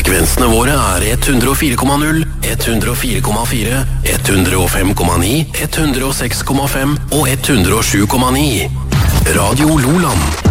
Frekvensene våre er 104,0, 104,4, 105,9, 106,5 og 107,9. Radio Loland.